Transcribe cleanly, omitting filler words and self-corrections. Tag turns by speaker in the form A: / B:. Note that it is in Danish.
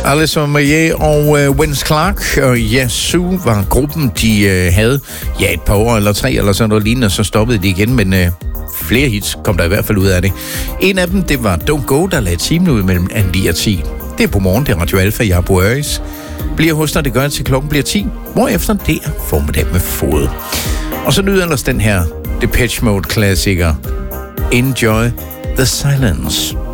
A: Alison Moyet og Vince Clarke og Yazoo var gruppen, de havde et par år eller 3 eller sådan noget lignende, så stoppede de igen, men flere hits kom der i hvert fald ud af det. En af dem, det var Don't Go, der lagde timen ud mellem 9 og 10. Det er på morgen, det er Radio Alfa, jeg er Bo Øris. Bliver hos, når det gør, til klokken bliver 10, hvorefter det er formiddag med fod. Og så nyder ellers den her Depeche Mode-klassiker Enjoy the Silence.